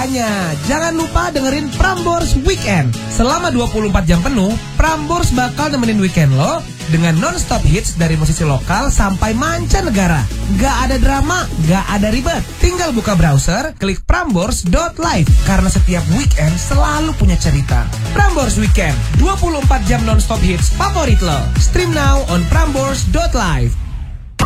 Makanya, jangan lupa dengerin Prambors Weekend. Selama 24 jam penuh, Prambors bakal nemenin weekend lo dengan non-stop hits dari musisi lokal sampai mancanegara. Gak ada drama, gak ada ribet. Tinggal buka browser, klik prambors.live. Karena setiap weekend selalu punya cerita. Prambors Weekend, 24 jam non-stop hits favorit lo. Stream now on prambors.live.